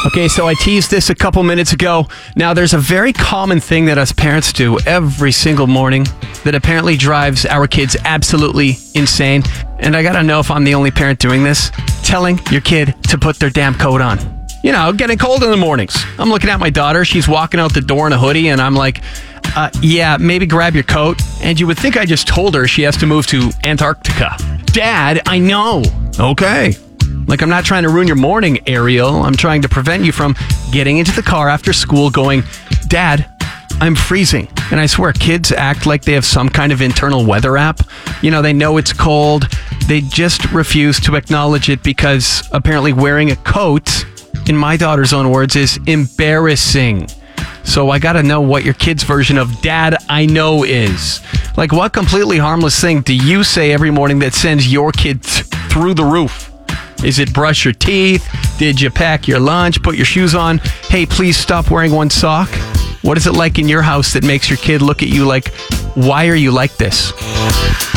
Okay, so I teased this a couple minutes ago. Now, there's a very common thing that us parents do every single morning that apparently drives our kids absolutely insane. And I gotta know if I'm the only parent doing this. Telling your kid to put their damn coat on. You know, getting cold in the mornings. I'm looking at my daughter. She's walking out the door in a hoodie, and I'm like, yeah, maybe grab your coat. And you would think I just told her she has to move to Antarctica. Dad, I know. Okay. Like, I'm not trying to ruin your morning, Ariel. I'm trying to prevent you from getting into the car after school going, Dad, I'm freezing. And I swear, kids act like they have some kind of internal weather app. You know, they know it's cold. They just refuse to acknowledge it because apparently wearing a coat, in my daughter's own words, is embarrassing. So I gotta know what your kid's version of Dad, I know is. Like, what completely harmless thing do you say every morning that sends your kid through the roof? Is it brush your teeth? Did you pack your lunch? Put your shoes on? Hey, please stop wearing one sock? What is it like in your house that makes your kid look at you like, why are you like this?